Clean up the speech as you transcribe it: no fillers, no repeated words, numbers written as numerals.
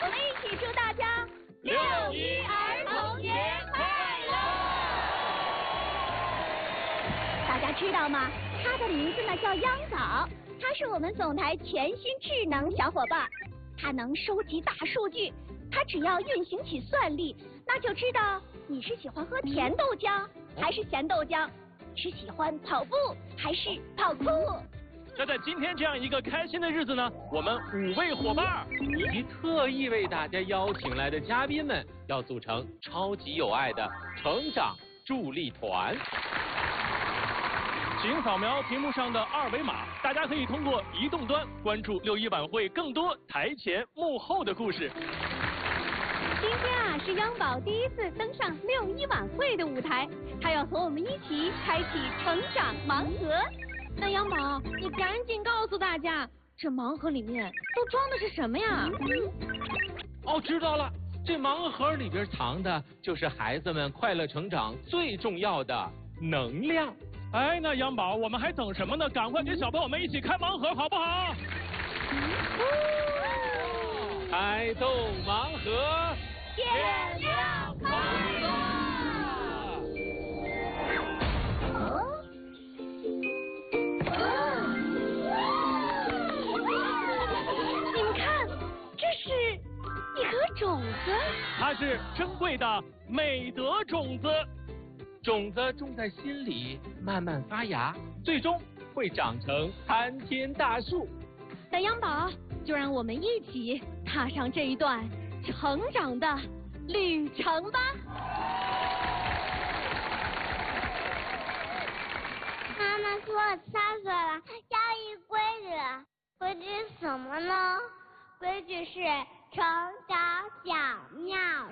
我们一起祝大家 6·1儿童节快乐！ 大家知道吗？它的名字呢叫央宝，它是我们总台全新智能小伙伴，它能收集大数据，它只要运行起算力，那就知道你是喜欢喝甜豆浆还是咸豆浆，是喜欢跑步还是跑酷。 那在今天这样一个开心的日子呢，我们5位伙伴以及特意为大家邀请来的嘉宾们，要组成超级有爱的成长助力团。请扫描屏幕上的2维码，大家可以通过移动端关注6·1晚会更多台前幕后的故事。 今天啊，是央宝第一次登上6·1晚会的舞台，他要和我们一起开启成长盲盒。那央宝，你赶紧告诉大家，这盲盒里面都装的是什么呀？ 哦，知道了，这盲盒里边藏的就是孩子们快乐成长最重要的能量。哎，那央宝，我们还等什么呢？赶快给小朋友们一起开盲盒，好不好？开动盲盒， 限量快乐！你们看，这是一盒种子， 它是珍贵的美德种子。种子种在心里，慢慢发芽，最终会长成参天大树。 那央宝，就让我们一起踏上这一段成长的旅程吧。 妈妈说我3岁了，要依规矩。规矩是什么呢？规矩是成